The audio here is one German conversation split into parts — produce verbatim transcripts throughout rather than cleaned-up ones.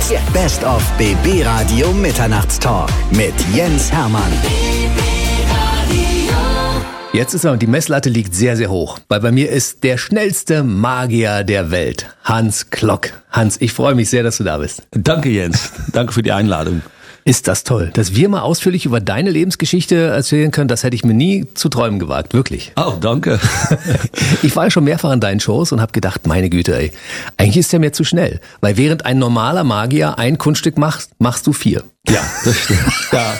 Jetzt Best of B B Radio Mitternachtstalk mit Jens Hermann. Jetzt ist er und die Messlatte liegt sehr, sehr hoch, weil bei mir ist der schnellste Magier der Welt, Hans Klock. Hans, ich freue mich sehr, dass du da bist. Danke, Jens. Danke für die Einladung. Ist das toll, dass wir mal ausführlich über deine Lebensgeschichte erzählen können, das hätte ich mir nie zu träumen gewagt, wirklich. Oh, danke. Ich war ja schon mehrfach in deinen Shows und habe gedacht, meine Güte, ey, eigentlich ist der mir zu schnell, weil während ein normaler Magier ein Kunststück macht, machst du vier. Ja, das stimmt. Ja.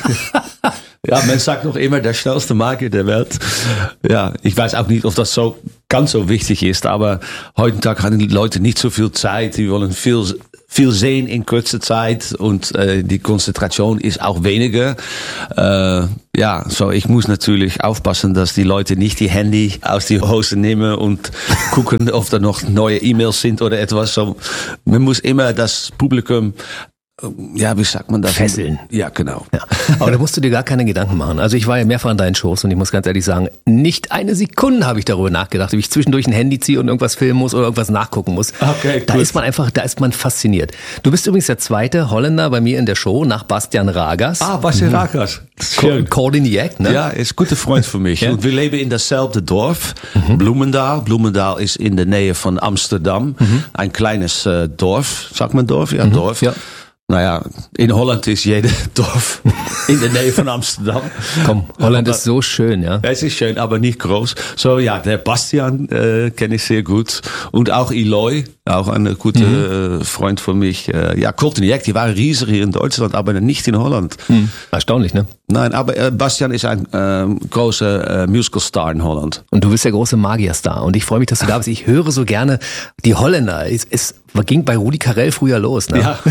Ja, man sagt noch immer, der schnellste Magier der Welt. Ja, ich weiß auch nicht, ob das so ganz so wichtig ist, aber heutzutage haben die Leute nicht so viel Zeit, die wollen viel viel sehen in kurzer Zeit und äh, die Konzentration ist auch weniger. Äh, ja, so ich muss natürlich aufpassen, dass die Leute nicht die Handy aus die Hose nehmen und gucken, ob da noch neue E-Mails sind oder etwas. So, man muss immer das Publikum, ja, wie sagt man das? Fesseln. Ja, genau. Ja. Aber da musst du dir gar keine Gedanken machen. Also ich war ja mehrfach in deinen Shows und ich muss ganz ehrlich sagen, nicht eine Sekunde habe ich darüber nachgedacht, wie ich zwischendurch ein Handy ziehe und irgendwas filmen muss oder irgendwas nachgucken muss. Okay, da gut. ist man einfach, da ist man fasziniert. Du bist übrigens der zweite Holländer bei mir in der Show nach Bastian Ragas. Ah, Bastian Ragas. Schön. Coordiniert, ne? Ja, ist ein guter Freund von mich. Ja. Und wir leben in dasselbe Dorf, mhm. Bloemendaal. Bloemendaal ist in der Nähe von Amsterdam. Mhm. Ein kleines äh, Dorf, sagt man Dorf? Ja, mhm. Dorf. Ja. Naja, in Holland ist jedes Dorf in der Nähe von Amsterdam. Komm, Holland aber, ist so schön, ja. Es ist schön, aber nicht groß. So, ja, der Bastian äh, kenne ich sehr gut. Und auch Eloy, auch ein guter mhm. äh, Freund von mich. Äh, ja, Courtney, die waren riesig hier in Deutschland, aber nicht in Holland. Mhm. Erstaunlich, ne? Nein, aber äh, Bastian ist ein äh, großer äh, Musicalstar in Holland. Und du bist der große Magierstar. Und ich freue mich, dass du da bist. Ich höre so gerne die Holländer. Es, es ging bei Rudi Carrell früher los, ne? Ja.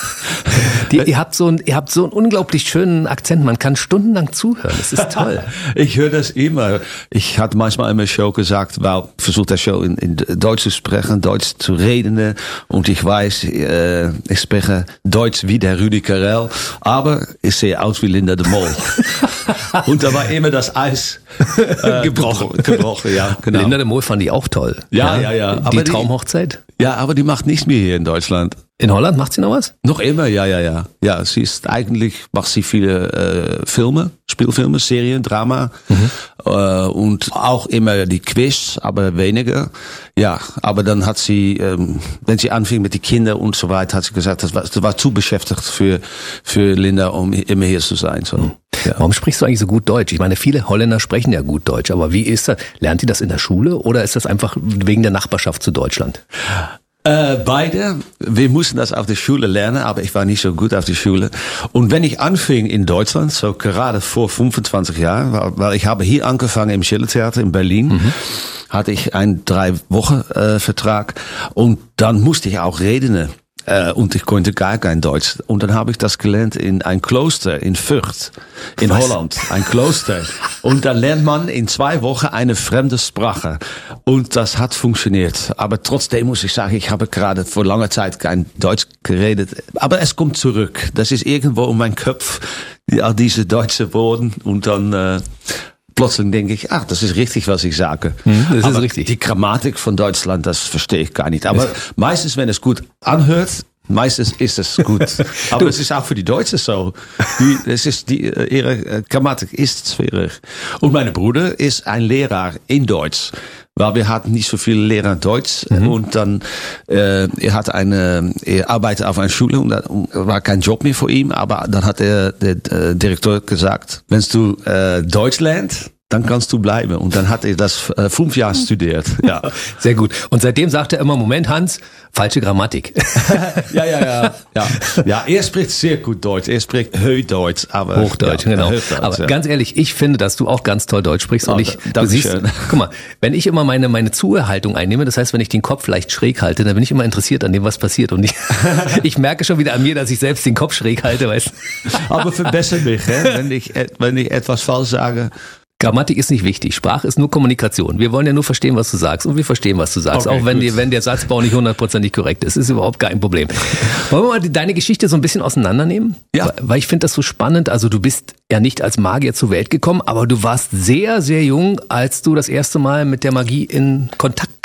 Die, ihr habt so ein, ihr habt so einen unglaublich schönen Akzent. Man kann stundenlang zuhören. Das ist toll. Ich höre das immer. Ich hatte manchmal in meiner Show gesagt, weil ich versuche das Show in, in Deutsch zu sprechen, Deutsch zu reden. Und ich weiß, äh, ich spreche Deutsch wie der Rudi Carell, aber ich sehe aus wie Linda de Mol. Und da war immer das Eis äh, gebrochen. gebrochen ja, genau. Linda de Mol fand ich auch toll. Ja, ja, ja. Die aber Traumhochzeit? Die, ja, aber die macht nichts mehr hier in Deutschland. In Holland macht sie noch was? Noch immer, ja, ja, ja. Ja, sie ist eigentlich, macht sie viele äh, Filme, Spielfilme, Serien, Drama mhm. äh, und auch immer die Quiz, aber weniger. Ja, aber dann hat sie, ähm, wenn sie anfing mit den Kindern und so weiter, hat sie gesagt, das war, das war zu beschäftigt für für Linda, um immer hier zu sein. So. Mhm. Ja. Warum sprichst du eigentlich so gut Deutsch? Ich meine, viele Holländer sprechen ja gut Deutsch, aber wie ist das? Lernt ihr das in der Schule oder ist das einfach wegen der Nachbarschaft zu Deutschland? Äh, beide. Wir mussten das auf der Schule lernen, aber ich war nicht so gut auf der Schule. Und wenn ich anfing in Deutschland, so gerade vor fünfundzwanzig Jahren, weil, weil ich habe hier angefangen im Schillertheater in Berlin, mhm. hatte ich einen drei Wochen äh, Vertrag und dann musste ich auch reden. Äh, und ich konnte gar kein Deutsch. Und dann habe ich das gelernt in ein Kloster in Fürth, in Was? Holland. Ein Kloster. Und dann lernt man in zwei Wochen eine fremde Sprache. Und das hat funktioniert. Aber trotzdem muss ich sagen, ich habe gerade vor langer Zeit kein Deutsch geredet. Aber es kommt zurück. Das ist irgendwo in meinem Kopf, all diese deutschen Worte. Und dann äh, plötzlich denke ich, ach, das ist richtig, was ich sage. Hm, das aber ist richtig. Die Grammatik von Deutschland, das verstehe ich gar nicht. Aber meistens, wenn es gut anhört, meistens ist es gut. Aber es ist auch für die Deutschen so. Die, es ist die, ihre Grammatik ist schwierig. Und mein Bruder ist ein Lehrer in Deutsch. Weil wir hatten nicht so viele Lehrer Deutsch mhm. und dann äh, er hat eine er arbeitet auf einer Schule und da war kein Job mehr für ihn, aber dann hat der, der, der Direktor gesagt, wenn du äh, Deutsch lernst, dann kannst du bleiben. Und dann hat er das äh, fünf Jahre studiert. Ja, sehr gut. Und seitdem sagt er immer, Moment, Hans, falsche Grammatik. ja, ja, ja, ja. Ja, er spricht sehr gut Deutsch. Er spricht Hochdeutsch, aber Hochdeutsch, ja, genau. Hochdeutsch, aber ja. Ganz ehrlich, ich finde, dass du auch ganz toll Deutsch sprichst. Oh, und ich, da, du siehst, schön. guck mal, wenn ich immer meine meine Zuhörhaltung einnehme, das heißt, wenn ich den Kopf leicht schräg halte, dann bin ich immer interessiert an dem, was passiert. Und ich, ich merke schon wieder an mir, dass ich selbst den Kopf schräg halte, weißt. Aber verbessere mich, hè? wenn ich wenn ich etwas falsch sage. Grammatik ist nicht wichtig. Sprache ist nur Kommunikation. Wir wollen ja nur verstehen, was du sagst. Und wir verstehen, was du sagst. Okay, auch wenn, gut. die, wenn der Satzbau nicht hundertprozentig korrekt ist. Ist überhaupt kein Problem. Wollen wir mal die, deine Geschichte so ein bisschen auseinandernehmen? Ja. Weil, weil ich finde das so spannend. Also du bist ja nicht als Magier zur Welt gekommen, aber du warst sehr, sehr jung, als du das erste Mal mit der Magie in Kontakt kamst.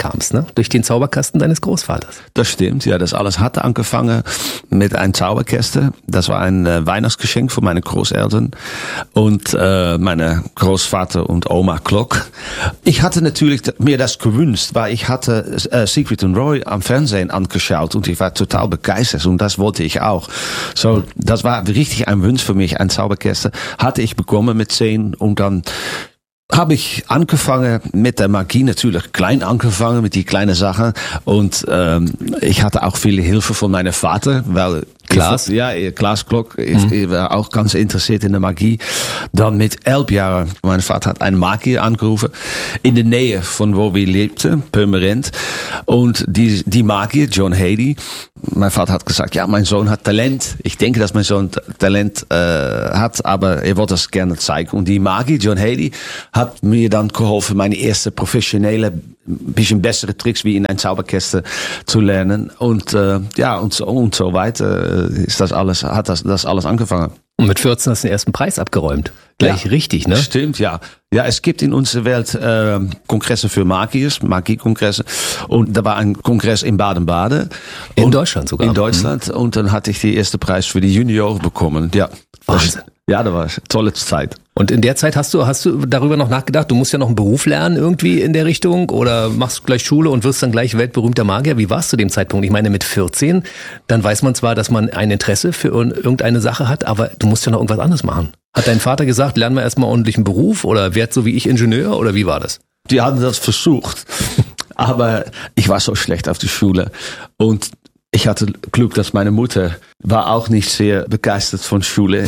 kamst, ne? Durch den Zauberkasten deines Großvaters. Das stimmt, ja, das alles hatte angefangen mit einem Zauberkästen. Das war ein äh, Weihnachtsgeschenk von meinen Großeltern und äh, meine Großvater und Oma Glock. Ich hatte natürlich mir das gewünscht, weil ich hatte äh, Siegfried und Roy am Fernsehen angeschaut und ich war total begeistert und das wollte ich auch. So, das war richtig ein Wunsch für mich, ein Zauberkästen. Hatte ich bekommen mit zehn und dann habe ich angefangen mit der Magie, natürlich klein angefangen mit die kleinen Sachen und ähm, ich hatte auch viele Hilfe von meinem Vater, weil Klaas? Ja, Klaas Glock, ich, mhm. ich war auch ganz interessiert in der Magie. Dann mit elf Jahren, mein Vater hat einen Magier angerufen, in der Nähe von wo wir lebten, Purmerend. Und die, die Magier, John Hady, mein Vater hat gesagt, ja, mein Sohn hat Talent. Ich denke, dass mein Sohn Talent äh, hat, aber er wollte das gerne zeigen. Und die Magier, John Hady, hat mir dann geholfen, meine erste professionelle, bisschen bessere Tricks wie in ein Zauberkästen zu lernen. Und äh, ja, und so, und so weiter ist das alles, hat das, das alles angefangen. Und mit vierzehn hast du den ersten Preis abgeräumt. Gleich ja, richtig, ne? Stimmt, ja. Ja, es gibt in unserer Welt äh, Kongresse für Magiers, Magiekongresse. Und da war ein Kongress in Baden-Baden. In und Deutschland sogar. In Deutschland. Mhm. Und dann hatte ich die erste Preis für die Junioren bekommen. Ja. Wahnsinn. Ja, das war eine tolle Zeit. Und in der Zeit hast du, hast du darüber noch nachgedacht, du musst ja noch einen Beruf lernen irgendwie in der Richtung oder machst gleich Schule und wirst dann gleich weltberühmter Magier. Wie warst du zu dem Zeitpunkt? Ich meine, mit vierzehn, dann weiß man zwar, dass man ein Interesse für irgendeine Sache hat, aber du musst ja noch irgendwas anderes machen. Hat dein Vater gesagt, lern mal erstmal ordentlichen Beruf oder werd so wie ich Ingenieur oder wie war das? Die hatten das versucht, aber ich war so schlecht auf die Schule und ich hatte Glück, dass meine Mutter war auch nicht sehr begeistert von Schule.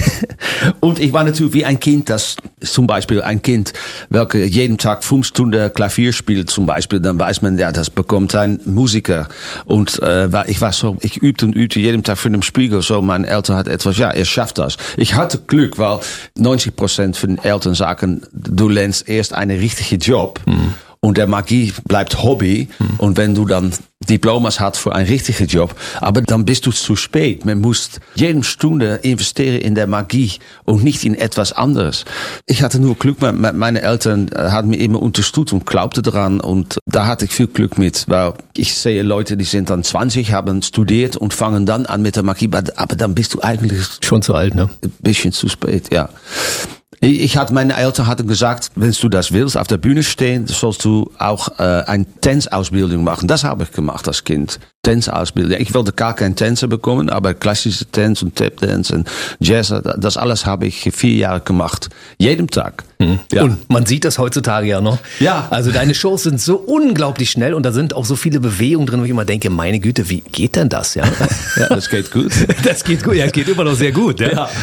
Und ich war natürlich wie ein Kind, das zum Beispiel ein Kind, welke jeden Tag fünf Stunden Klavier spielt zum Beispiel, dann weiß man, ja, das bekommt ein Musiker. Und äh, ich war so, ich übte und übte jeden Tag für den Spiegel, so meine Eltern hat etwas, ja, er schafft das. Ich hatte Glück, weil neunzig Prozent von den Eltern sagen, du lernst erst einen richtigen Job. Mhm. Und der Magie bleibt Hobby. Hm. Und wenn du dann Diplomas hast für einen richtigen Job, aber dann bist du zu spät. Man muss jede Stunde investieren in der Magie und nicht in etwas anderes. Ich hatte nur Glück, meine Eltern haben mir immer unterstützt und glaubten daran. Und da hatte ich viel Glück mit, weil ich sehe Leute, die sind dann zwanzig, haben studiert und fangen dann an mit der Magie. Aber dann bist du eigentlich schon zu alt, ne? Ein bisschen zu spät, ja. Ich hatte, meine Eltern hatten gesagt, wenn du das willst, auf der Bühne stehen, sollst du auch äh, eine Tänzausbildung machen. Das habe ich gemacht als Kind. Tänzausbildung. Ich wollte gar keinen Tänzer bekommen, aber klassische Tanz und Tap-Dance und Jazz, das alles habe ich vier Jahre gemacht. Jeden Tag. Mhm. Ja. Und man sieht das heutzutage ja noch. Ja. Also deine Shows sind so unglaublich schnell und da sind auch so viele Bewegungen drin, wo ich immer denke, meine Güte, wie geht denn das? Ja, ja, das geht gut. Das geht gut, ja, es geht immer noch sehr gut. Ja. Ja.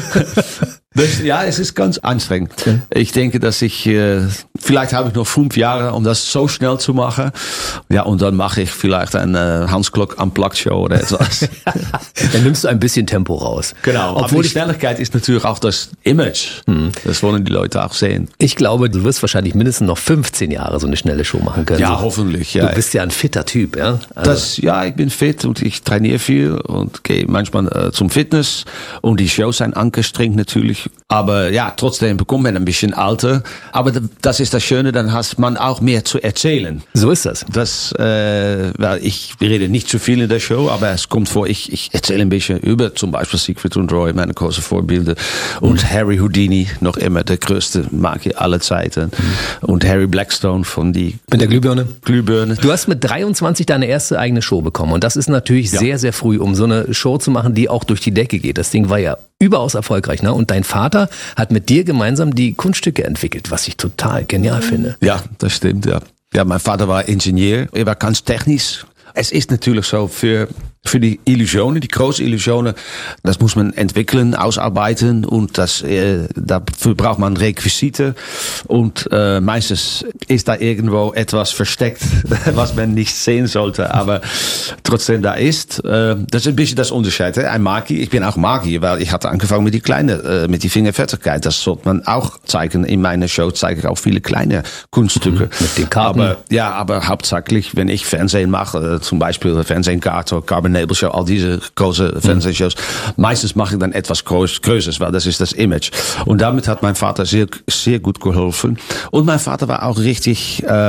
Das, ja, es ist ganz anstrengend. Okay. Ich denke, dass ich, äh, vielleicht habe ich noch fünf Jahre, um das so schnell zu machen. Ja, und dann mache ich vielleicht eine Hans Glock Unplugged Show oder etwas. Dann nimmst du ein bisschen Tempo raus. Genau. Obwohl die Schnelligkeit ist natürlich auch das Image. Hm. Das wollen die Leute auch sehen. Ich glaube, du wirst wahrscheinlich mindestens noch fünfzehn Jahre so eine schnelle Show machen können. Ja, hoffentlich. Ja. Du bist ja ein fitter Typ, ja? Also das, ja, ich bin fit und ich trainiere viel und gehe manchmal äh, zum Fitness und die Shows sind angestrengt natürlich. Aber ja, trotzdem bekommt man ein bisschen alter. Aber das ist das Schöne, dann hat man auch mehr zu erzählen. So ist das. Das, äh, weil ich rede nicht zu viel in der Show, aber es kommt vor, ich, ich erzähle ein bisschen über zum Beispiel Siegfried und Roy, meine großen Vorbilder. Und mhm. Harry Houdini, noch immer der größte Magier aller Zeiten. Mhm. Und Harry Blackstone von die... Mit der Glühbirne? Glühbirne. Du hast mit dreiundzwanzig deine erste eigene Show bekommen. Und das ist natürlich ja. sehr, sehr früh, um so eine Show zu machen, die auch durch die Decke geht. Das Ding war ja überaus erfolgreich, ne? Und dein Vater hat mit dir gemeinsam die Kunststücke entwickelt, was ich total genial finde. Ja, das stimmt, ja. Ja, mein Vater war Ingenieur, er war ganz technisch. Es ist natürlich so, für, für die Illusionen, die großen Illusionen, das muss man entwickeln, ausarbeiten und das, äh, dafür braucht man Requisite und äh, meistens ist da irgendwo etwas versteckt, was man nicht sehen sollte, aber trotzdem da ist. Äh, das ist ein bisschen das Unterschied. Ein Magier, ich bin auch Magier, weil ich hatte angefangen mit die kleinen, äh, mit die Fingerfertigkeit. Das sollte man auch zeigen. In meiner Show zeige ich auch viele kleine Kunststücke. Mhm, mit den Karten. Aber, ja, aber hauptsächlich, wenn ich Fernsehen mache, zum Beispiel Fernsehgarten, Carbon Nebel Show, all diese große Fernsehshows. Meistens mache ich dann etwas Größeres, weil das ist das Image. Und damit hat mein Vater sehr, sehr gut geholfen. Und mein Vater war auch richtig ähm,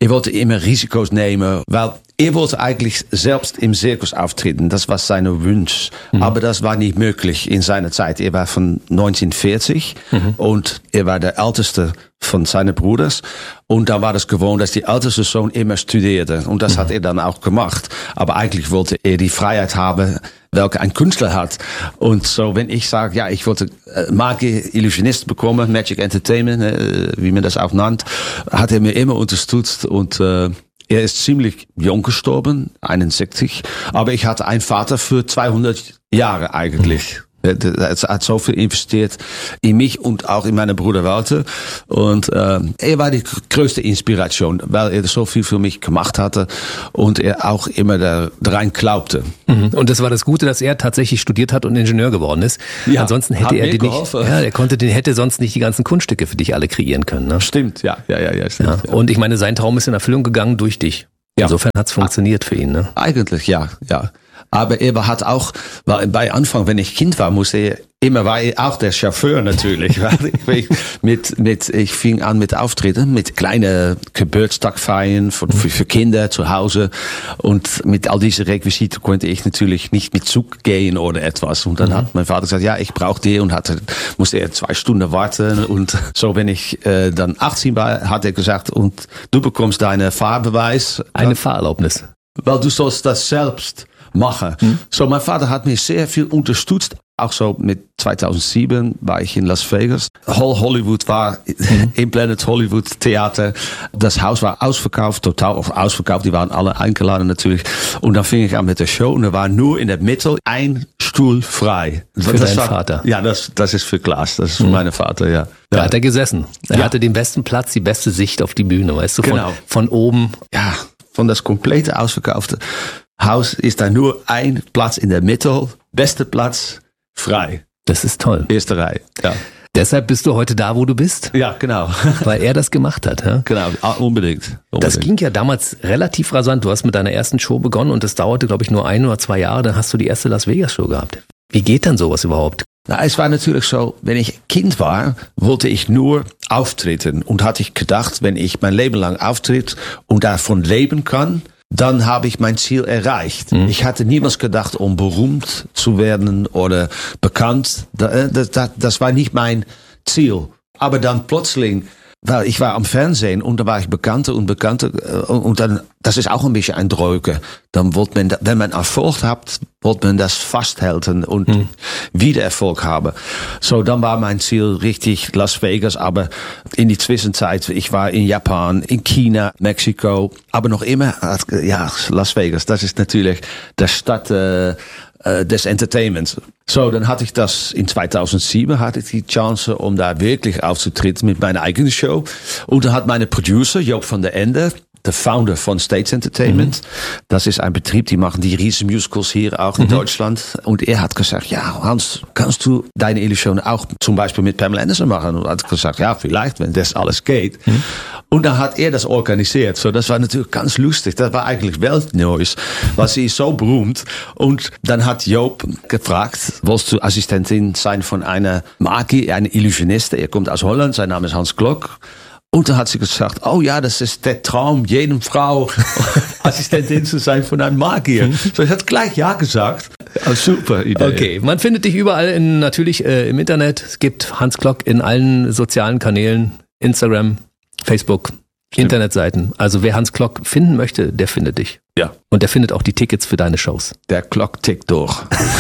er wollte immer Risiko's nehmen, weil er wollte eigentlich selbst im Zirkus auftreten. Das war sein Wunsch. Mhm. Aber das war nicht möglich in seiner Zeit. Er war von neunzehnhundertvierzig mhm. und er war der älteste von seinen Brüdern. Und da war das gewohnt, dass die älteste Sohn immer studierte. Und das mhm. hat er dann auch gemacht. Aber eigentlich wollte er die Freiheit haben, welche ein Künstler hat. Und so, wenn ich sage, ja, ich wollte äh, Magier, Illusionist bekommen, Magic Entertainment, äh, wie man das auch nannt, hat er mir immer unterstützt. Und äh, er ist ziemlich jung gestorben, einundsechzig. Aber ich hatte einen Vater für zweihundert Jahre eigentlich. Mhm. Er hat so viel investiert in mich und auch in meine Bruder Walter. Und äh, er war die größte Inspiration, weil er so viel für mich gemacht hatte und er auch immer da rein glaubte. Mhm. Und das war das Gute, dass er tatsächlich studiert hat und Ingenieur geworden ist. Ja, ansonsten hätte er dir nicht, ja, er konnte, den hätte sonst nicht die ganzen Kunststücke für dich alle kreieren können. Ne? Stimmt, ja, ja, ja, ja, stimmt, ja. ja. Und ich meine, sein Traum ist in Erfüllung gegangen durch dich. Ja. Insofern hat's funktioniert für ihn, ne? Eigentlich, ja, ja. Aber er hat auch, weil bei Anfang, wenn ich Kind war, musste er immer, war er auch der Chauffeur natürlich. ich, mit, mit, ich fing an mit Auftritten, mit kleinen Geburtstagfeiern für, für, für Kinder zu Hause. Und mit all diese Requisiten konnte ich natürlich nicht mit Zug gehen oder etwas. Und dann mhm. hat mein Vater gesagt, ja, ich brauche die und hatte, musste er zwei Stunden warten. Und so, wenn ich äh, dann achtzehn war, hat er gesagt, und du bekommst deine Fahrbeweis. Eine Fahrerlaubnis. Weil du sollst das selbst machen. Hm. So, mein Vater hat mich sehr viel unterstützt. Auch so mit zweitausendsieben war ich in Las Vegas. Whole Hollywood war mhm. im Planet Hollywood Theater. Das Haus war ausverkauft, total ausverkauft. Die waren alle eingeladen natürlich. Und dann fing ich an mit der Show und da war nur in der Mitte ein Stuhl frei. Für das deinen war, Vater? Ja, das, das ist für Klaas. Das ist für mhm. meinen Vater, ja. Da ja. hat er gesessen. Er ja. hatte den besten Platz, die beste Sicht auf die Bühne, weißt du, von, genau. von oben. Ja, von das komplette ausverkaufte Haus ist da nur ein Platz in der Mitte, beste Platz, frei. Das ist toll. Erste Reihe, ja. Deshalb bist du heute da, wo du bist? Ja, genau. Weil er das gemacht hat, ja? Genau, unbedingt. unbedingt. Das ging ja damals relativ rasant. Du hast mit deiner ersten Show begonnen und das dauerte, glaube ich, nur ein oder zwei Jahre. Dann hast du die erste Las Vegas Show gehabt. Wie geht denn sowas überhaupt? Na, es war natürlich so, wenn ich Kind war, wollte ich nur auftreten und hatte ich gedacht, wenn ich mein Leben lang auftritt und davon leben kann, dann habe ich mein Ziel erreicht. Mhm. Ich hatte niemals gedacht, um berühmt zu werden oder bekannt. Das, das, das war nicht mein Ziel. Aber dann plötzlich, weil ich war am Fernsehen und da war ich bekannter und bekannter und dann, das ist auch ein bisschen ein Drücke. Dann wollte man, wenn man Erfolg hat, wollte man das festhalten und hm. wieder Erfolg haben. So, dann war mein Ziel richtig Las Vegas, aber in die Zwischenzeit, ich war in Japan, in China, Mexiko, aber noch immer, ja, Las Vegas, das ist natürlich der Stadt äh, des Entertainments. So, dann hatte ich das in zweitausendsieben, hatte ich die Chance, um da wirklich aufzutreten mit meiner eigenen Show. Und da hat meine Producer, Joop van der Ende, der Founder von States Entertainment. Mhm. Das ist ein Betrieb, die machen die riesen Musicals hier auch in mhm. Deutschland. Und er hat gesagt, ja, Hans, kannst du deine Illusion auch zum Beispiel mit Pamela Anderson machen? Und er hat gesagt, ja, vielleicht, wenn das alles geht. Mhm. Und dann hat er das organisiert. So, das war natürlich ganz lustig. Das war eigentlich Weltneues, weil sie ist so berühmt. Und dann hat Joop gefragt, willst du Assistentin sein von einer Magie, einer Illusioniste? Er kommt aus Holland, sein Name ist Hans Klok. Und dann hat sie gesagt, oh ja, das ist der Traum, jedem Frau Assistentin zu sein von einem Magier. So, ich hat gleich ja gesagt. Oh, super Idee. Okay, man findet dich überall in, natürlich äh, im Internet. Es gibt Hans Klok in allen sozialen Kanälen, Instagram, Facebook, Stimmt. Internetseiten. Also wer Hans Klok finden möchte, der findet dich. Ja. Und der findet auch die Tickets für deine Shows. Der Klok tickt durch.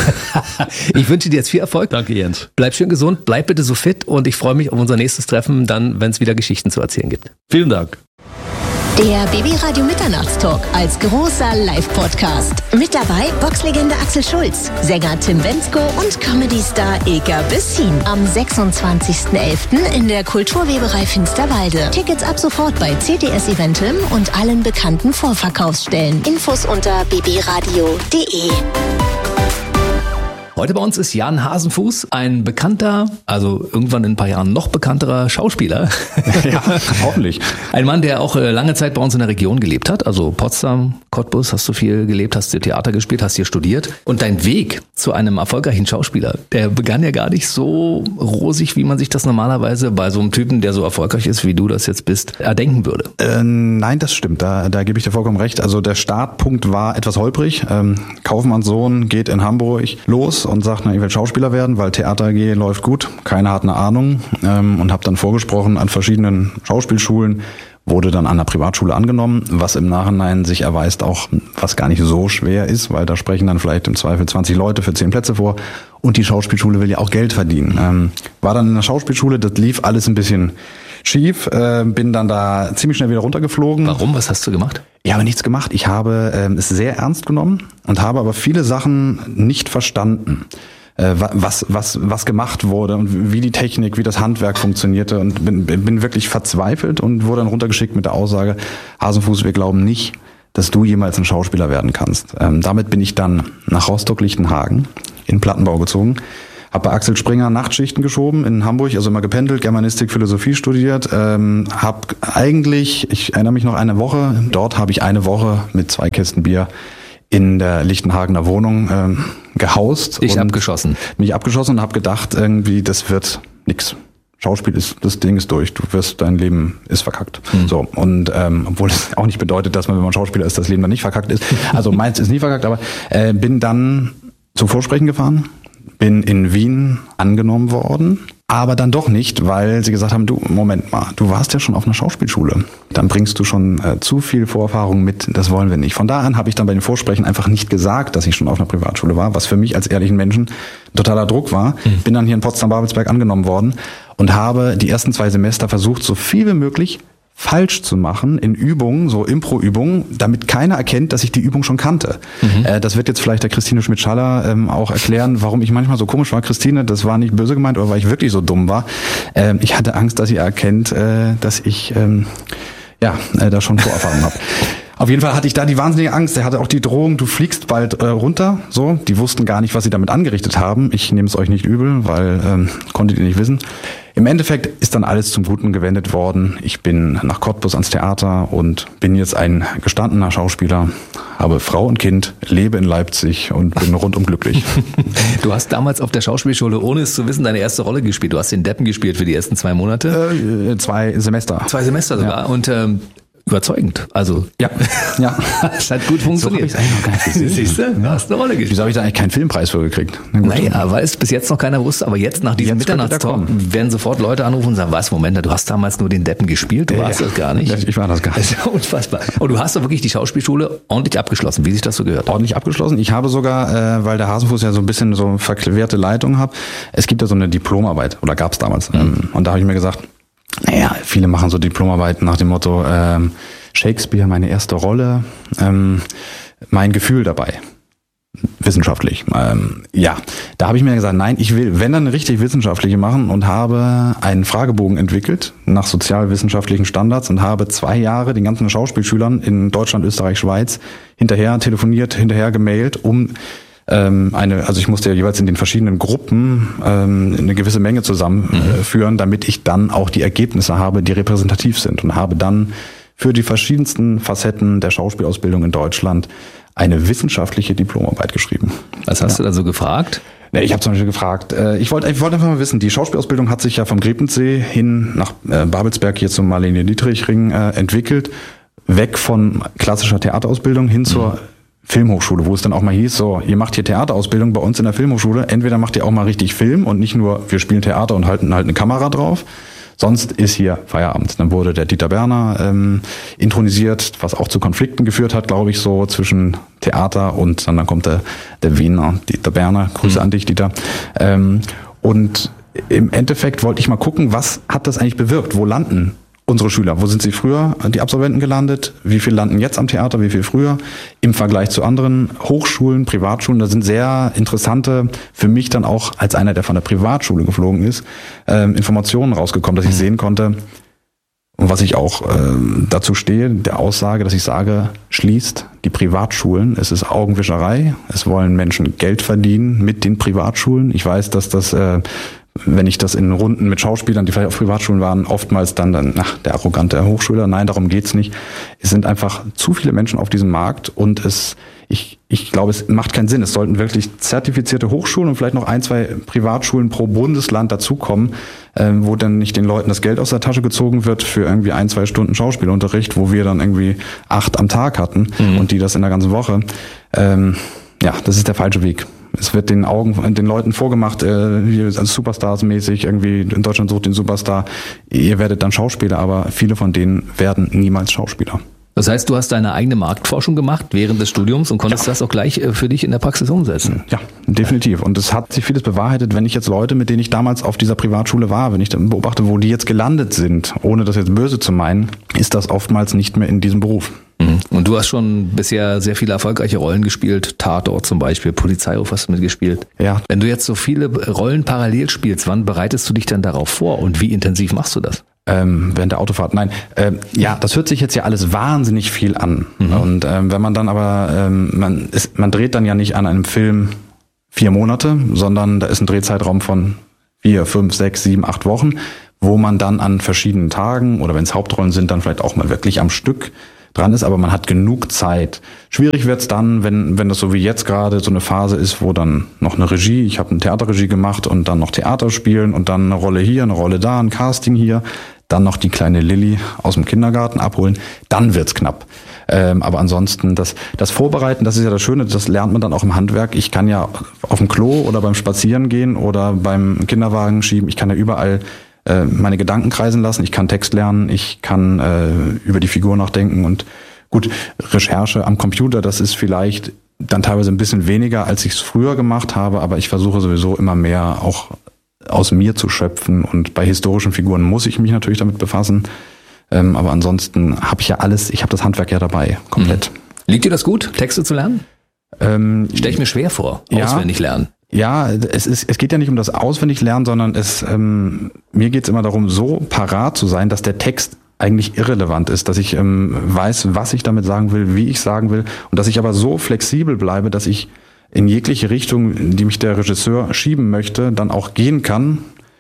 Ich wünsche dir jetzt viel Erfolg. Danke, Jens. Bleib schön gesund, bleib bitte so fit und ich freue mich auf unser nächstes Treffen, dann, wenn es wieder Geschichten zu erzählen gibt. Vielen Dank. Der B B Radio Mitternachtstalk als großer Live-Podcast. Mit dabei Boxlegende Axel Schulz, Sänger Tim Bendzko und Comedy-Star Ilka Bessin. Am sechsundzwanzigsten elften in der Kulturweberei Finsterwalde. Tickets ab sofort bei C T S Eventim und allen bekannten Vorverkaufsstellen. Infos unter b b radio punkt d e. Heute bei uns ist Jan Hasenfuß, ein bekannter, also irgendwann in ein paar Jahren noch bekannterer Schauspieler. Ja, hoffentlich. Ein Mann, der auch lange Zeit bei uns in der Region gelebt hat, also Potsdam, Cottbus hast du viel gelebt, hast du Theater gespielt, hast hier studiert. Und dein Weg zu einem erfolgreichen Schauspieler, der begann ja gar nicht so rosig, wie man sich das normalerweise bei so einem Typen, der so erfolgreich ist, wie du das jetzt bist, erdenken würde. Äh, nein, das stimmt. Da, da gebe ich dir vollkommen recht. Also der Startpunkt war etwas holprig. Ähm, Kaufmannssohn geht in Hamburg los und sagt, na, ich will Schauspieler werden, weil Theater A G läuft gut. Keiner hat eine Ahnung. Ähm, und habe dann vorgesprochen an verschiedenen Schauspielschulen. Wurde dann an der Privatschule angenommen, was im Nachhinein sich erweist auch, was gar nicht so schwer ist, weil da sprechen dann vielleicht im Zweifel zwanzig Leute für zehn Plätze vor und die Schauspielschule will ja auch Geld verdienen. Ähm, war dann in der Schauspielschule, das lief alles ein bisschen schief, äh, bin dann da ziemlich schnell wieder runtergeflogen. Warum? Was hast du gemacht? Ich habe nichts gemacht. Ich habe äh, es sehr ernst genommen und habe aber viele Sachen nicht verstanden. was was was gemacht wurde und wie die Technik, wie das Handwerk funktionierte und bin, bin wirklich verzweifelt und wurde dann runtergeschickt mit der Aussage, Hasenfuß, wir glauben nicht, dass du jemals ein Schauspieler werden kannst. Ähm, damit bin ich dann nach Rostock-Lichtenhagen in Plattenbau gezogen, habe bei Axel Springer Nachtschichten geschoben in Hamburg, also immer gependelt, Germanistik, Philosophie studiert, ähm, habe eigentlich, ich erinnere mich noch eine Woche, dort habe ich eine Woche mit zwei Kästen Bier in der Lichtenhagener Wohnung ähm, gehaust. Dich abgeschossen. Mich abgeschossen und habe gedacht, irgendwie, das wird nix. Schauspiel ist, das Ding ist durch. Du wirst, dein Leben ist verkackt. Hm. So. Und ähm, obwohl es auch nicht bedeutet, dass man, wenn man Schauspieler ist, das Leben dann nicht verkackt ist. Also meins ist nie verkackt, aber äh, bin dann zum Vorsprechen gefahren, bin in Wien angenommen worden, aber dann doch nicht, weil sie gesagt haben, du, Moment mal, du warst ja schon auf einer Schauspielschule. Dann bringst du schon äh, zu viel Vorerfahrung mit, das wollen wir nicht. Von da an habe ich dann bei den Vorsprechen einfach nicht gesagt, dass ich schon auf einer Privatschule war, was für mich als ehrlichen Menschen ein totaler Druck war. Mhm. Bin dann hier in Potsdam-Babelsberg angenommen worden und habe die ersten zwei Semester versucht, so viel wie möglich falsch zu machen in Übungen, so Impro-Übungen, damit keiner erkennt, dass ich die Übung schon kannte. Mhm. Äh, das wird jetzt vielleicht der Christine Schmidt-Schaller ähm, auch erklären, warum ich manchmal so komisch war. Christine, das war nicht böse gemeint, oder weil ich wirklich so dumm war. Ähm, ich hatte Angst, dass sie erkennt, äh, dass ich ähm, ja äh, da schon Vorerfahrung habe. Auf jeden Fall hatte ich da die wahnsinnige Angst. Er hatte auch die Drohung, du fliegst bald äh, runter. So, die wussten gar nicht, was sie damit angerichtet haben. Ich nehme es euch nicht übel, weil ähm, konntet ihr nicht wissen. Im Endeffekt ist dann alles zum Guten gewendet worden. Ich bin nach Cottbus ans Theater und bin jetzt ein gestandener Schauspieler, habe Frau und Kind, lebe in Leipzig und bin rundum glücklich. Du hast damals auf der Schauspielschule, ohne es zu wissen, deine erste Rolle gespielt. Du hast den Deppen gespielt für die ersten zwei Monate. Äh, zwei Semester. Zwei Semester sogar. Ja. Und ähm, überzeugend. Also ja, ja, es hat gut funktioniert. So habe ich es eigentlich noch gar nicht gesehen. Siehst du? Du hast eine Rolle gespielt. Wieso habe ich da eigentlich keinen Filmpreis für gekriegt? Na gut. Naja, weil es bis jetzt noch keiner wusste, aber jetzt nach diesem Mitternachtstalk werden sofort Leute anrufen und sagen, was, Moment, du hast damals nur den Deppen gespielt, du warst ja, das gar nicht. Ich war das gar nicht. Das ist ja unfassbar. Und du hast doch wirklich die Schauspielschule ordentlich abgeschlossen, wie sich das so gehört. Ordentlich abgeschlossen. Ich habe sogar, äh, weil der Hasenfuß ja so ein bisschen so verquerte Leitung hat, es gibt ja so eine Diplomarbeit, oder gab es damals. Mhm. Und da habe ich mir gesagt, naja, viele machen so Diplomarbeiten nach dem Motto, ähm, Shakespeare, meine erste Rolle, ähm, mein Gefühl dabei, wissenschaftlich. Ähm, ja, da habe ich mir gesagt, nein, ich will, wenn dann eine richtig wissenschaftliche machen und habe einen Fragebogen entwickelt nach sozialwissenschaftlichen Standards und habe zwei Jahre den ganzen Schauspielschülern in Deutschland, Österreich, Schweiz hinterher telefoniert, hinterher gemailt, um ähm, eine, also ich musste ja jeweils in den verschiedenen Gruppen ähm, eine gewisse Menge zusammenführen, mhm. damit ich dann auch die Ergebnisse habe, die repräsentativ sind, und habe dann für die verschiedensten Facetten der Schauspielausbildung in Deutschland eine wissenschaftliche Diplomarbeit geschrieben. Was hast ja. du da so gefragt? Nee, ich habe zum Beispiel gefragt, äh, ich wollte ich wollte einfach mal wissen, die Schauspielausbildung hat sich ja vom Grebentsee hin nach äh, Babelsberg, hier zum Marlene Dietrich-Ring äh, entwickelt, weg von klassischer Theaterausbildung hin zur mhm. Filmhochschule, wo es dann auch mal hieß, so, ihr macht hier Theaterausbildung bei uns in der Filmhochschule, entweder macht ihr auch mal richtig Film und nicht nur, wir spielen Theater und halten halt eine Kamera drauf, sonst ist hier Feierabend. Dann wurde der Dieter Berner ähm, intronisiert, was auch zu Konflikten geführt hat, glaube ich, so zwischen Theater und dann, dann kommt der, der Wiener Dieter Berner. Grüße mhm. an dich, Dieter. Ähm, und im Endeffekt wollte ich mal gucken, was hat das eigentlich bewirkt? Wo landen unsere Schüler? Wo sind sie früher, die Absolventen, gelandet? Wie viel landen jetzt am Theater? Wie viel früher? Im Vergleich zu anderen Hochschulen, Privatschulen, da sind sehr interessante, für mich dann auch als einer, der von der Privatschule geflogen ist, ähm, Informationen rausgekommen, dass ich sehen konnte, und was ich auch ähm, dazu stehe, der Aussage, dass ich sage, schließt die Privatschulen. Es ist Augenwischerei. Es wollen Menschen Geld verdienen mit den Privatschulen. Ich weiß, dass das äh, wenn ich das in Runden mit Schauspielern, die vielleicht auf Privatschulen waren, oftmals dann, dann ach, der arrogante Hochschüler, nein, darum geht's nicht. Es sind einfach zu viele Menschen auf diesem Markt und es, ich, ich glaube, es macht keinen Sinn. Es sollten wirklich zertifizierte Hochschulen und vielleicht noch ein, zwei Privatschulen pro Bundesland dazukommen, äh, wo dann nicht den Leuten das Geld aus der Tasche gezogen wird für irgendwie ein, zwei Stunden Schauspielunterricht, wo wir dann irgendwie acht am Tag hatten mhm. und die das in der ganzen Woche. Ähm, ja, das ist der falsche Weg. Es wird den Augen, den Leuten vorgemacht, äh, hier als Superstars-mäßig, irgendwie in Deutschland sucht den Superstar. Ihr werdet dann Schauspieler, aber viele von denen werden niemals Schauspieler. Das heißt, du hast deine eigene Marktforschung gemacht während des Studiums und konntest ja. das auch gleich für dich in der Praxis umsetzen. Ja, definitiv. Und es hat sich vieles bewahrheitet, wenn ich jetzt Leute, mit denen ich damals auf dieser Privatschule war, wenn ich dann beobachte, wo die jetzt gelandet sind, ohne das jetzt böse zu meinen, ist das oftmals nicht mehr in diesem Beruf. Und du hast schon bisher sehr viele erfolgreiche Rollen gespielt, Tatort zum Beispiel, Polizeiruf hast du mitgespielt. Ja. Wenn du jetzt so viele Rollen parallel spielst, wann bereitest du dich denn darauf vor und wie intensiv machst du das? Ähm, während der Autofahrt, nein. Ähm, ja, das hört sich jetzt ja alles wahnsinnig viel an. Mhm. Und ähm, wenn man dann aber, ähm, man ist, man dreht dann ja nicht an einem Film vier Monate, sondern da ist ein Drehzeitraum von vier, fünf, sechs, sieben, acht Wochen, wo man dann an verschiedenen Tagen oder wenn es Hauptrollen sind, dann vielleicht auch mal wirklich am Stück dran ist, aber man hat genug Zeit. Schwierig wird's dann, wenn wenn das so wie jetzt gerade so eine Phase ist, wo dann noch eine Regie, ich habe eine Theaterregie gemacht und dann noch Theater spielen und dann eine Rolle hier, eine Rolle da, ein Casting hier, dann noch die kleine Lilly aus dem Kindergarten abholen, dann wird's knapp. Ähm, aber ansonsten, das das Vorbereiten, das ist ja das Schöne, das lernt man dann auch im Handwerk. Ich kann ja auf dem Klo oder beim Spazieren gehen oder beim Kinderwagen schieben, ich kann ja überall meine Gedanken kreisen lassen, ich kann Text lernen, ich kann äh, über die Figur nachdenken und gut, Recherche am Computer, das ist vielleicht dann teilweise ein bisschen weniger, als ich es früher gemacht habe, aber ich versuche sowieso immer mehr auch aus mir zu schöpfen und bei historischen Figuren muss ich mich natürlich damit befassen, ähm, aber ansonsten habe ich ja alles, ich habe das Handwerk ja dabei, komplett. Mhm. Liegt dir das gut, Texte zu lernen? Ähm, Stell ich mir schwer vor, ja, auswendig lernen. Ja, es ist, es geht ja nicht um das Auswendiglernen, sondern es, ähm, mir geht es immer darum, so parat zu sein, dass der Text eigentlich irrelevant ist, dass ich ähm, weiß, was ich damit sagen will, wie ich sagen will und dass ich aber so flexibel bleibe, dass ich in jegliche Richtung, in die mich der Regisseur schieben möchte, dann auch gehen kann.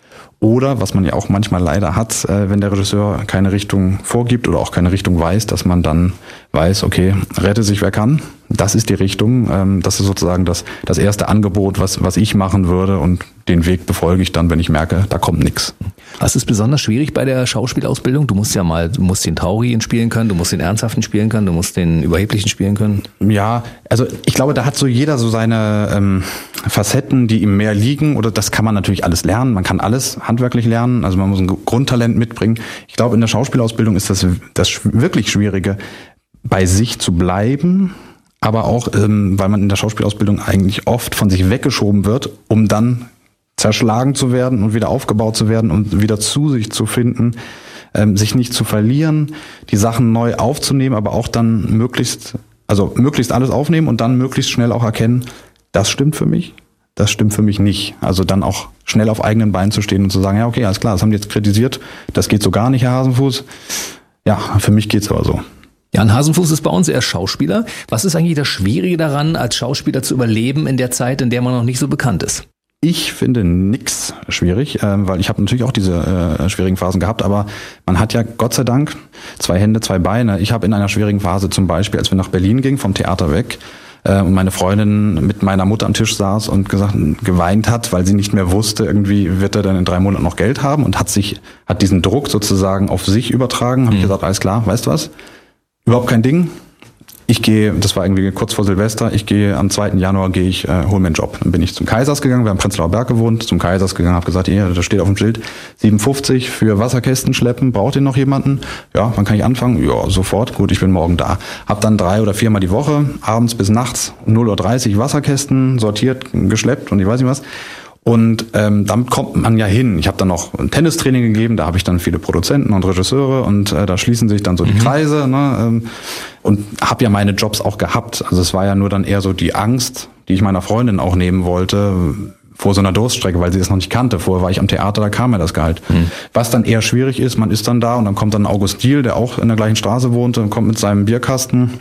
Oder, was man ja auch manchmal leider hat, äh, wenn der Regisseur keine Richtung vorgibt oder auch keine Richtung weiß, dass man dann weiß, okay, rette sich wer kann. Das ist die Richtung. Ähm, das ist sozusagen das, das erste Angebot, was, was ich machen würde und den Weg befolge ich dann, wenn ich merke, da kommt nichts. Was ist besonders schwierig bei der Schauspielausbildung? Du musst ja mal, du musst den Traurigen spielen können, du musst den Ernsthaften spielen können, du musst den Überheblichen spielen können. Ja, also ich glaube, da hat so jeder so seine ähm, Facetten, die ihm mehr liegen oder das kann man natürlich alles lernen. Man kann alles handwerklich lernen, also man muss ein Grundtalent mitbringen. Ich glaube, in der Schauspielausbildung ist das, das wirklich Schwierige, bei sich zu bleiben, aber auch, ähm, weil man in der Schauspielausbildung eigentlich oft von sich weggeschoben wird, um dann zerschlagen zu werden und wieder aufgebaut zu werden und wieder zu sich zu finden, ähm, sich nicht zu verlieren, die Sachen neu aufzunehmen, aber auch dann möglichst, also möglichst alles aufnehmen und dann möglichst schnell auch erkennen, das stimmt für mich, das stimmt für mich nicht. Also dann auch schnell auf eigenen Beinen zu stehen und zu sagen, ja okay, alles klar, das haben die jetzt kritisiert, das geht so gar nicht, Herr Hasenfuß. Ja, für mich geht's aber so. Jan Hasenfuß ist bei uns, er ist Schauspieler. Was ist eigentlich das Schwierige daran, als Schauspieler zu überleben in der Zeit, in der man noch nicht so bekannt ist? Ich finde nix schwierig, äh, weil ich habe natürlich auch diese äh, schwierigen Phasen gehabt, aber man hat ja Gott sei Dank zwei Hände, zwei Beine. Ich habe in einer schwierigen Phase zum Beispiel, als wir nach Berlin gingen, vom Theater weg, äh, und meine Freundin mit meiner Mutter am Tisch saß und gesagt, geweint hat, weil sie nicht mehr wusste, irgendwie wird er dann in drei Monaten noch Geld haben und hat sich, hat diesen Druck sozusagen auf sich übertragen, habe mhm. ich gesagt, alles klar, weißt du was? Überhaupt kein Ding. Ich gehe, das war irgendwie kurz vor Silvester, ich gehe am zweiten Januar, gehe ich, äh, hol mir einen Job. Dann bin ich zum Kaisers gegangen, wir haben Prenzlauer Berg gewohnt, zum Kaisers gegangen, habe gesagt, hier, da steht auf dem Schild sieben fünfzig für Wasserkästen schleppen, braucht ihr noch jemanden? Ja, wann kann ich anfangen? Ja, sofort, gut, ich bin morgen da. Hab dann drei oder viermal die Woche, abends bis nachts, null Uhr dreißig Wasserkästen sortiert, geschleppt und ich weiß nicht was. Und ähm, damit kommt man ja hin. Ich habe dann noch ein Tennistraining gegeben, da habe ich dann viele Produzenten und Regisseure und äh, da schließen sich dann so die mhm. Kreise. Ne, ähm, und habe ja meine Jobs auch gehabt. Also es war ja nur dann eher so die Angst, die ich meiner Freundin auch nehmen wollte, vor so einer Durststrecke, weil sie es noch nicht kannte. Vorher war ich am Theater, da kam mir das Gehalt. Mhm. Was dann eher schwierig ist, man ist dann da und dann kommt dann August Diehl, der auch in der gleichen Straße wohnte und kommt mit seinem Bierkasten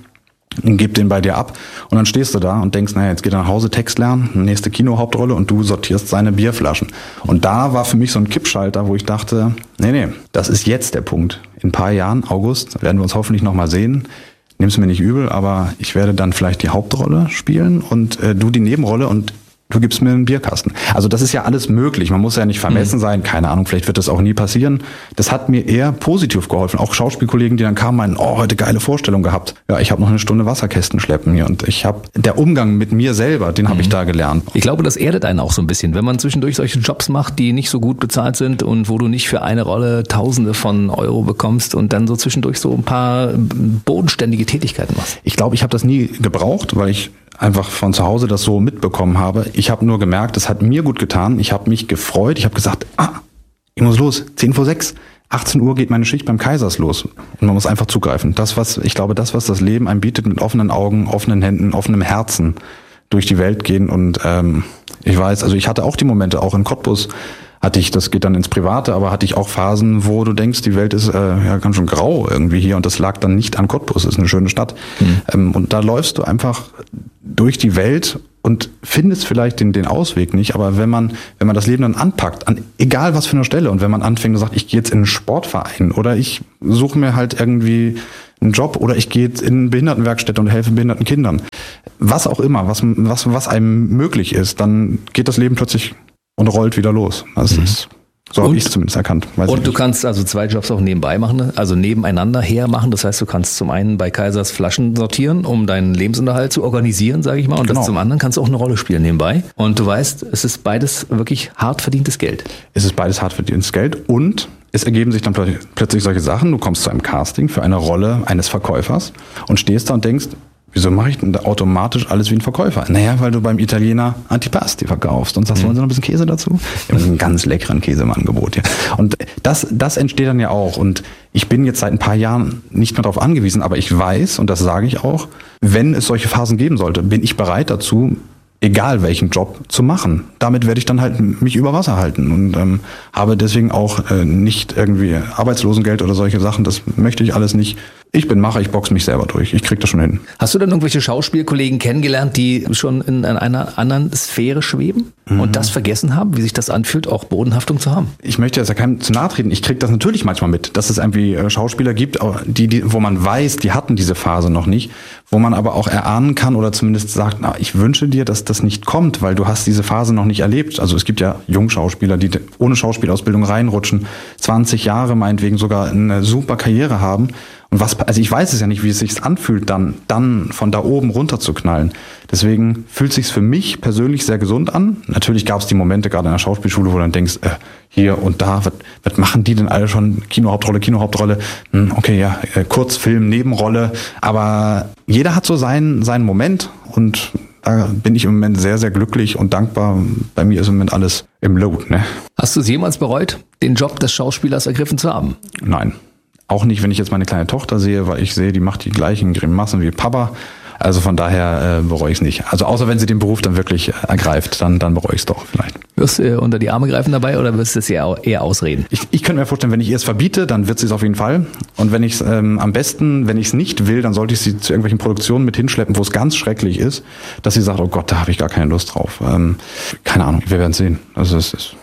und gebe den bei dir ab und dann stehst du da und denkst, naja, jetzt geht er nach Hause, Text lernen, nächste Kinohauptrolle und du sortierst seine Bierflaschen. Und da war für mich so ein Kippschalter, wo ich dachte, nee, nee, das ist jetzt der Punkt. In ein paar Jahren, August, werden wir uns hoffentlich nochmal sehen. Nimm's mir nicht übel, aber ich werde dann vielleicht die Hauptrolle spielen und äh, du die Nebenrolle und du gibst mir einen Bierkasten. Also das ist ja alles möglich. Man muss ja nicht vermessen sein. Keine Ahnung, vielleicht wird das auch nie passieren. Das hat mir eher positiv geholfen. Auch Schauspielkollegen, die dann kamen, meinen, oh, heute geile Vorstellung gehabt. Ja, ich habe noch eine Stunde Wasserkästen schleppen hier. Und ich habe, der Umgang mit mir selber, den habe mhm. ich da gelernt. Ich glaube, das erdet einen auch so ein bisschen. Wenn man zwischendurch solche Jobs macht, die nicht so gut bezahlt sind und wo du nicht für eine Rolle Tausende von Euro bekommst und dann so zwischendurch so ein paar bodenständige Tätigkeiten machst. Ich glaube, ich habe das nie gebraucht, weil ich einfach von zu Hause das so mitbekommen habe. Ich habe nur gemerkt, es hat mir gut getan. Ich habe mich gefreut. Ich habe gesagt, ah, ich muss los. zehn vor sechs. achtzehn Uhr geht meine Schicht beim Kaisers los. Und man muss einfach zugreifen. Das, was, ich glaube, das, was das Leben einem bietet, mit offenen Augen, offenen Händen, offenem Herzen durch die Welt gehen. Und ähm, ich weiß, also ich hatte auch die Momente, auch in Cottbus hatte ich, das geht dann ins Private, aber hatte ich auch Phasen, wo du denkst, die Welt ist äh, ja ganz schön grau irgendwie hier und das lag dann nicht an Cottbus, das ist eine schöne Stadt. Mhm. Ähm, und da läufst du einfach durch die Welt und findest vielleicht den, den Ausweg nicht, aber wenn man, wenn man das Leben dann anpackt, an egal was für eine Stelle und wenn man anfängt und sagt, ich gehe jetzt in einen Sportverein oder ich suche mir halt irgendwie einen Job oder ich gehe jetzt in Behindertenwerkstätte und helfe behinderten Kindern, was auch immer, was, was, was einem möglich ist, dann geht das Leben plötzlich und rollt wieder los. Das mhm. ist, so habe ich es zumindest erkannt. Weiß und du nicht. kannst also zwei Jobs auch nebenbei machen, also nebeneinander her machen. Das heißt, du kannst zum einen bei Kaisers Flaschen sortieren, um deinen Lebensunterhalt zu organisieren, sage ich mal. Und genau. das zum anderen kannst du auch eine Rolle spielen nebenbei. Und du weißt, es ist beides wirklich hart verdientes Geld. Es ist beides hart verdientes Geld und es ergeben sich dann plötzlich solche Sachen. Du kommst zu einem Casting für eine Rolle eines Verkäufers und stehst da und denkst, wieso mache ich denn da automatisch alles wie ein Verkäufer? Naja, weil du beim Italiener Antipasti verkaufst und sagst, wollen Sie noch ein bisschen Käse dazu? Wir haben einen ganz leckeren Käse im Angebot hier. Und das, das entsteht dann ja auch. Und ich bin jetzt seit ein paar Jahren nicht mehr darauf angewiesen, aber ich weiß, und das sage ich auch, wenn es solche Phasen geben sollte, bin ich bereit dazu, egal welchen Job zu machen. Damit werde ich dann halt mich über Wasser halten und ähm, habe deswegen auch äh, nicht irgendwie Arbeitslosengeld oder solche Sachen. Das möchte ich alles nicht. Ich bin Macher, ich boxe mich selber durch. Ich krieg das schon hin. Hast du denn irgendwelche Schauspielkollegen kennengelernt, die schon in einer anderen Sphäre schweben mhm. und das vergessen haben, wie sich das anfühlt, auch Bodenhaftung zu haben? Ich möchte jetzt ja keinem zu nahe treten. Ich krieg das natürlich manchmal mit, dass es irgendwie Schauspieler gibt, die, die, wo man weiß, die hatten diese Phase noch nicht, wo man aber auch erahnen kann oder zumindest sagt, na, ich wünsche dir, dass das nicht kommt, weil du hast diese Phase noch nicht erlebt. Also es gibt ja Jungschauspieler, die ohne Schauspielausbildung reinrutschen, zwanzig Jahre meinetwegen sogar eine super Karriere haben. Und was, also ich weiß es ja nicht, wie es sich anfühlt, dann, dann von da oben runter zu knallen. Deswegen fühlt es sich für mich persönlich sehr gesund an. Natürlich gab es die Momente, gerade in der Schauspielschule, wo du dann denkst, äh, hier und da, was, was machen die denn alle schon? Kinohauptrolle, Kinohauptrolle, hm, okay, ja, äh, Kurzfilm, Nebenrolle. Aber jeder hat so seinen, seinen Moment und da bin ich im Moment sehr, sehr glücklich und dankbar. Bei mir ist im Moment alles im Lot, ne? Hast du es jemals bereut, den Job des Schauspielers ergriffen zu haben? Nein. Auch nicht, wenn ich jetzt meine kleine Tochter sehe, weil ich sehe, die macht die gleichen Grimassen wie Papa. Also von daher äh, bereue ich es nicht. Also außer wenn sie den Beruf dann wirklich ergreift, dann, dann bereue ich es doch vielleicht. Wirst du äh, unter die Arme greifen dabei oder wirst du es eher, eher ausreden? Ich, ich könnte mir vorstellen, wenn ich ihr es verbiete, dann wird sie es auf jeden Fall. Und wenn ich es ähm, am besten, wenn ich es nicht will, dann sollte ich sie zu irgendwelchen Produktionen mit hinschleppen, wo es ganz schrecklich ist, dass sie sagt, oh Gott, da habe ich gar keine Lust drauf. Ähm, keine Ahnung, wir werden es sehen. Also es ist...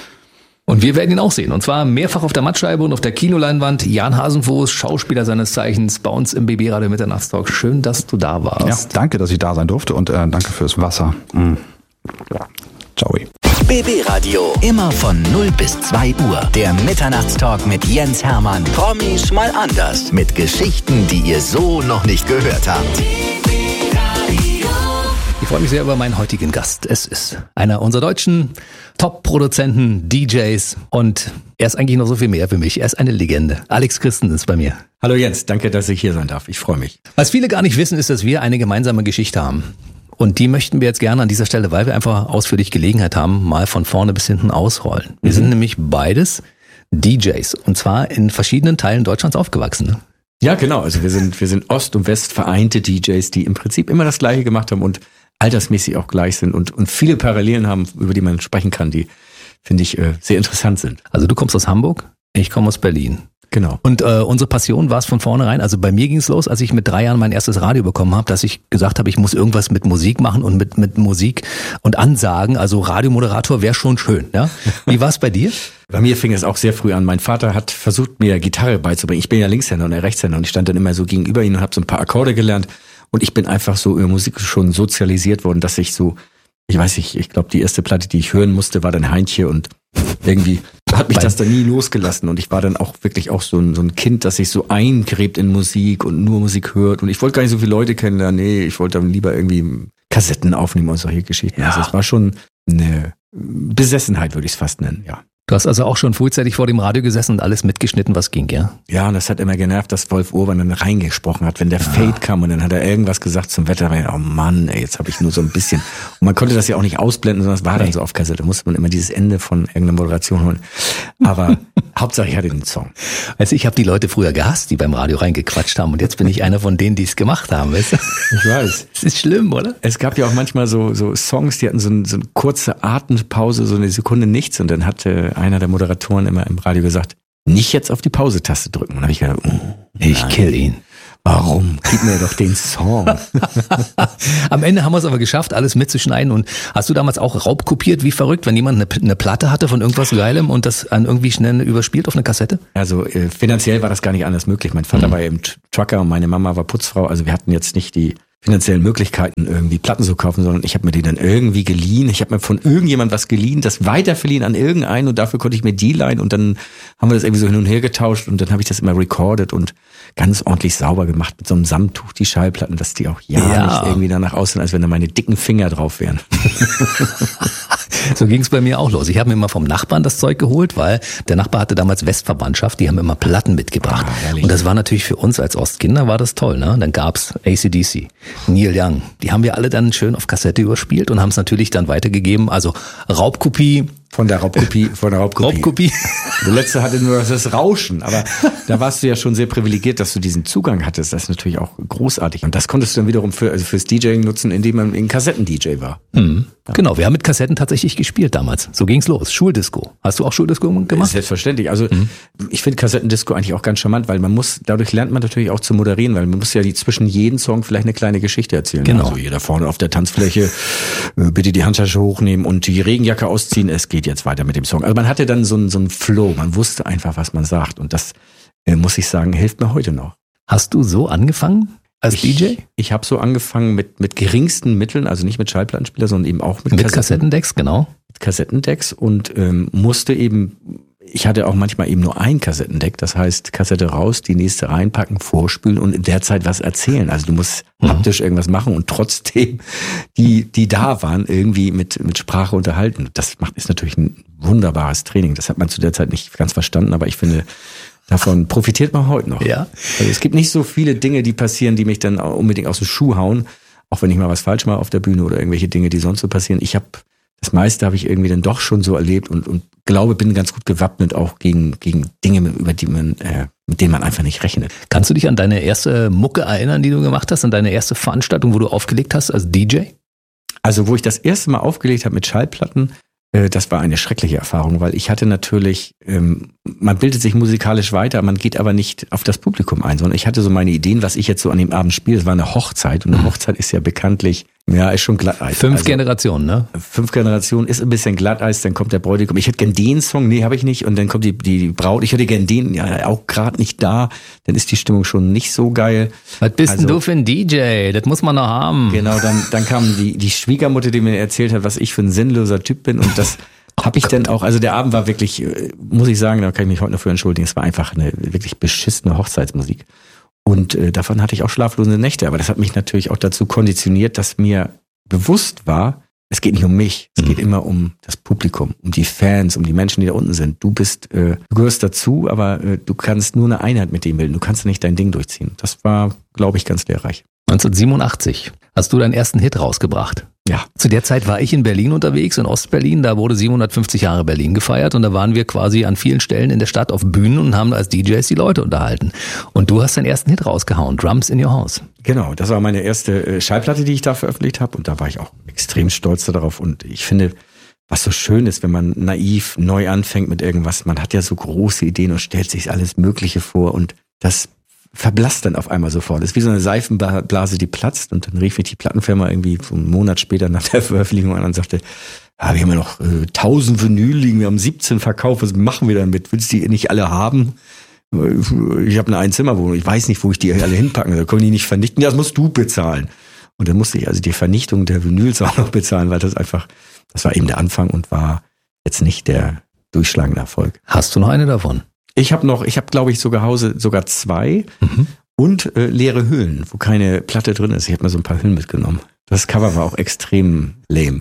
Und wir werden ihn auch sehen. Und zwar mehrfach auf der Mattscheibe und auf der Kinoleinwand. Jan Hasenfuß, Schauspieler seines Zeichens, bei uns im B B Radio Mitternachtstalk. Schön, dass du da warst. Ja, danke, dass ich da sein durfte und äh, danke fürs Wasser. Mm. Ciao. B B Radio. Immer von null bis zwei Uhr. Der Mitternachtstalk mit Jens Hermann. Promis mal anders. Mit Geschichten, die ihr so noch nicht gehört habt. Ich freue mich sehr über meinen heutigen Gast. Es ist einer unserer deutschen Top-Produzenten, D Js und er ist eigentlich noch so viel mehr für mich. Er ist eine Legende. Alex Christen ist bei mir. Hallo Jens, danke, dass ich hier sein darf. Ich freue mich. Was viele gar nicht wissen, ist, dass wir eine gemeinsame Geschichte haben. Und die möchten wir jetzt gerne an dieser Stelle, weil wir einfach ausführlich Gelegenheit haben, mal von vorne bis hinten ausrollen. Wir mhm. sind nämlich beides D Js und zwar in verschiedenen Teilen Deutschlands aufgewachsen. Ne? Ja, genau. Also wir sind, wir sind Ost und West vereinte D Js, die im Prinzip immer das Gleiche gemacht haben und altersmäßig auch gleich sind und, und viele Parallelen haben, über die man sprechen kann, die, finde ich, äh, sehr interessant sind. Also du kommst aus Hamburg, ich komme aus Berlin. Genau. Und äh, unsere Passion war es von vornherein, also bei mir ging es los, als ich mit drei Jahren mein erstes Radio bekommen habe, dass ich gesagt habe, ich muss irgendwas mit Musik machen und mit mit Musik und Ansagen, also Radiomoderator wäre schon schön. Ja? Wie war es bei dir? Bei mir fing es auch sehr früh an. Mein Vater hat versucht, mir Gitarre beizubringen. Ich bin ja Linkshänder und er Rechtshänder und ich stand dann immer so gegenüber ihm und habe so ein paar Akkorde gelernt. Und ich bin einfach so über Musik schon sozialisiert worden, dass ich so, ich weiß nicht, ich glaube, die erste Platte, die ich hören musste, war dann Heintje und irgendwie hat mich das dann nie losgelassen. Und ich war dann auch wirklich auch so ein, so ein Kind, das sich so eingräbt in Musik und nur Musik hört. Und ich wollte gar nicht so viele Leute kennenlernen. Nee, ich wollte dann lieber irgendwie Kassetten aufnehmen und solche Geschichten. Ja. Also es war schon eine Besessenheit, würde ich es fast nennen, ja. Du hast also auch schon frühzeitig vor dem Radio gesessen und alles mitgeschnitten, was ging, ja? Ja, und das hat immer genervt, dass Wolf Urban dann reingesprochen hat, wenn der ja. Fade kam und dann hat er irgendwas gesagt zum Wetter. Oh Mann, ey, jetzt habe ich nur so ein bisschen. Und man konnte das ja auch nicht ausblenden, sondern es war dann so auf Kassette. Da musste man immer dieses Ende von irgendeiner Moderation holen. Aber Hauptsache ich hatte den Song. Also ich habe die Leute früher gehasst, die beim Radio reingequatscht haben und jetzt bin ich einer von denen, die es gemacht haben, weißt du? Ich weiß. Das ist schlimm, oder? Es gab ja auch manchmal so so Songs, die hatten so, ein, so eine kurze Atempause, so eine Sekunde nichts und dann hatte einer der Moderatoren immer im Radio gesagt, nicht jetzt auf die Pause-Taste drücken. Und dann habe ich gedacht, oh, ich kill ihn. Warum? Gib mir doch den Song. Am Ende haben wir es aber geschafft, alles mitzuschneiden. Und hast du damals auch raubkopiert, wie verrückt, wenn jemand eine, eine Platte hatte von irgendwas Geilem und das an irgendwie schnell überspielt auf eine Kassette? Also äh, finanziell war das gar nicht anders möglich. Mein Vater mhm. war eben Trucker und meine Mama war Putzfrau. Also wir hatten jetzt nicht die finanziellen Möglichkeiten, irgendwie Platten zu kaufen, sondern ich habe mir die dann irgendwie geliehen. Ich habe mir von irgendjemand was geliehen, das weiterverliehen an irgendeinen und dafür konnte ich mir die leihen und dann haben wir das irgendwie so hin und her getauscht und dann habe ich das immer recorded und ganz ordentlich sauber gemacht mit so einem Samttuch, die Schallplatten, dass die auch ja, ja. nicht irgendwie danach aussehen, als wenn da meine dicken Finger drauf wären. So ging es bei mir auch los. Ich habe mir immer vom Nachbarn das Zeug geholt, weil der Nachbar hatte damals Westverwandtschaft, die haben immer Platten mitgebracht. Ah, und das war natürlich für uns als Ostkinder war das toll, ne? Dann gab's A C D C, Neil Young. Die haben wir alle dann schön auf Kassette überspielt und haben es natürlich dann weitergegeben. Also Raubkopie. Von der Raubkopie, von der Raubkopie. Raubkopie. Der letzte hatte nur das Rauschen, aber da warst du ja schon sehr privilegiert, dass du diesen Zugang hattest. Das ist natürlich auch großartig. Und das konntest du dann wiederum für, also fürs DJing nutzen, indem man ein Kassetten-D J war. Mhm. Ja. Genau, wir haben mit Kassetten tatsächlich gespielt damals. So ging's los. Schuldisco. Hast du auch Schuldisco gemacht? Selbstverständlich. Also mhm. ich finde Kassettendisco eigentlich auch ganz charmant, weil man muss, dadurch lernt man natürlich auch zu moderieren, weil man muss ja die zwischen jedem Song vielleicht eine kleine Geschichte erzählen. Genau. Also jeder vorne auf der Tanzfläche, bitte die Handtasche hochnehmen und die Regenjacke ausziehen. Es geht jetzt weiter mit dem Song. Also man hatte dann so einen, so einen Flow. Man wusste einfach, was man sagt. Und das, äh, muss ich sagen, hilft mir heute noch. Hast du so angefangen als ich, D J? Ich habe so angefangen mit, mit geringsten Mitteln, also nicht mit Schallplattenspieler, sondern eben auch mit, mit Kassetten, Kassettendecks, genau. Mit Kassettendecks und ähm, musste eben, ich hatte auch manchmal eben nur ein Kassettendeck, das heißt Kassette raus, die nächste reinpacken, vorspülen und in der Zeit was erzählen. Also du musst mhm. haptisch irgendwas machen und trotzdem die, die da waren, irgendwie mit, mit Sprache unterhalten. Das macht, ist natürlich ein wunderbares Training. Das hat man zu der Zeit nicht ganz verstanden, aber ich finde, davon profitiert man heute noch. Ja. Also es gibt nicht so viele Dinge, die passieren, die mich dann unbedingt aus dem Schuh hauen, auch wenn ich mal was falsch mache auf der Bühne oder irgendwelche Dinge, die sonst so passieren. Ich habe das meiste habe ich irgendwie dann doch schon so erlebt und, und glaube, bin ganz gut gewappnet auch gegen, gegen Dinge, über die man, äh, mit denen man einfach nicht rechnet. Kannst du dich an deine erste Mucke erinnern, die du gemacht hast, an deine erste Veranstaltung, wo du aufgelegt hast als D J? Also wo ich das erste Mal aufgelegt habe mit Schallplatten, äh, das war eine schreckliche Erfahrung, weil ich hatte natürlich, ähm, man bildet sich musikalisch weiter, man geht aber nicht auf das Publikum ein, sondern ich hatte so meine Ideen, was ich jetzt so an dem Abend spiele. Es war eine Hochzeit und eine Hochzeit ist ja bekanntlich, ja, ist schon Glatteis. Fünf also, Generationen, ne? Fünf Generationen ist ein bisschen Glatteis, dann kommt der Bräutigam. Ich hätte gern den Song, nee, habe ich nicht. Und dann kommt die, die Braut, ich hätte gern den, ja, auch gerade nicht da. Dann ist die Stimmung schon nicht so geil. Was bist also, denn du für ein D J? Das muss man noch haben. Genau, dann, dann kam die, die Schwiegermutter, die mir erzählt hat, was ich für ein sinnloser Typ bin. Und das habe ich dann auch, also der Abend war wirklich, muss ich sagen, da kann ich mich heute noch für entschuldigen, es war einfach eine wirklich beschissene Hochzeitsmusik. Und äh, davon hatte ich auch schlaflose Nächte. Aber das hat mich natürlich auch dazu konditioniert, dass mir bewusst war, es geht nicht um mich, es mhm. geht immer um das Publikum, um die Fans, um die Menschen, die da unten sind. Du bist, äh, du gehörst dazu, aber äh, du kannst nur eine Einheit mit dem bilden. Du kannst nicht dein Ding durchziehen. Das war, glaube ich, ganz lehrreich. neunzehnhundertsiebenundachtzig hast du deinen ersten Hit rausgebracht. Ja. Zu der Zeit war ich in Berlin unterwegs, in Ostberlin. Da wurde siebenhundertfünfzig Jahre Berlin gefeiert und da waren wir quasi an vielen Stellen in der Stadt auf Bühnen und haben als D Js die Leute unterhalten. Und du hast deinen ersten Hit rausgehauen, Drums in Your House. Genau, das war meine erste Schallplatte, die ich da veröffentlicht habe und da war ich auch extrem stolz darauf und ich finde, was so schön ist, wenn man naiv neu anfängt mit irgendwas. Man hat ja so große Ideen und stellt sich alles Mögliche vor und das verblasst dann auf einmal sofort. Das ist wie so eine Seifenblase, die platzt und dann rief mich die Plattenfirma irgendwie einen Monat später nach der Veröffentlichung an und sagte, ja, wir haben ja noch äh, tausend Vinyl liegen, wir haben siebzehn verkauft, was machen wir damit? Willst du die nicht alle haben? Ich habe eine Einzimmerwohnung, ich weiß nicht, wo ich die alle hinpacken soll, können die nicht vernichten? Ja, das musst du bezahlen. Und dann musste ich also die Vernichtung der Vinyls auch noch bezahlen, weil das einfach, das war eben der Anfang und war jetzt nicht der durchschlagende Erfolg. Hast du noch eine davon? Ich habe noch, ich habe glaube ich sogar Hause sogar zwei mhm. und äh, leere Hüllen, wo keine Platte drin ist. Ich habe mir so ein paar Hüllen mitgenommen. Das Cover war auch extrem lame.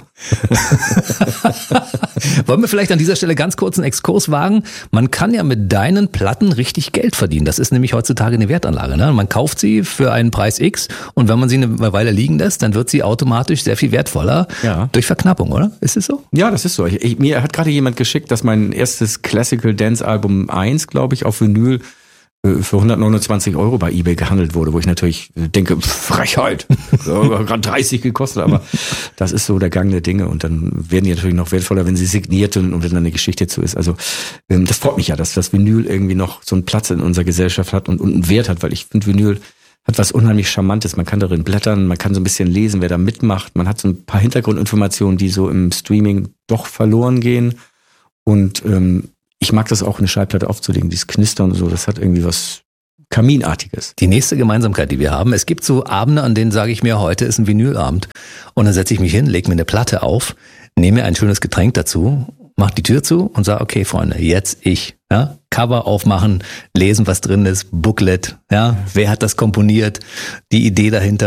Wollen wir vielleicht an dieser Stelle ganz kurz einen Exkurs wagen? Man kann ja mit deinen Platten richtig Geld verdienen. Das ist nämlich heutzutage eine Wertanlage. Ne? Man kauft sie für einen Preis X und wenn man sie eine Weile liegen lässt, dann wird sie automatisch sehr viel wertvoller ja. durch Verknappung, oder? Ist es so? Ja, das ist so. Ich, ich, mir hat gerade jemand geschickt, dass mein erstes Classical Dance Album eins, glaube ich, auf Vinyl für hundertneunundzwanzig Euro bei eBay gehandelt wurde, wo ich natürlich denke, Frechheit, gerade dreißig gekostet, aber das ist so der Gang der Dinge und dann werden die natürlich noch wertvoller, wenn sie signiert und, und wenn dann eine Geschichte zu ist. Also das freut mich ja, dass das Vinyl irgendwie noch so einen Platz in unserer Gesellschaft hat und, und einen Wert hat, weil ich finde, Vinyl hat was unheimlich Charmantes. Man kann darin blättern, man kann so ein bisschen lesen, wer da mitmacht. Man hat so ein paar Hintergrundinformationen, die so im Streaming doch verloren gehen und ähm, ich mag das auch, eine Schallplatte aufzulegen, dieses Knistern und so, das hat irgendwie was Kaminartiges. Die nächste Gemeinsamkeit, die wir haben, es gibt so Abende, an denen sage ich mir, heute ist ein Vinylabend und dann setze ich mich hin, lege mir eine Platte auf, nehme mir ein schönes Getränk dazu, mache die Tür zu und sage, okay Freunde, jetzt ich, ja, Cover aufmachen, lesen, was drin ist, Booklet, ja, wer hat das komponiert, die Idee dahinter.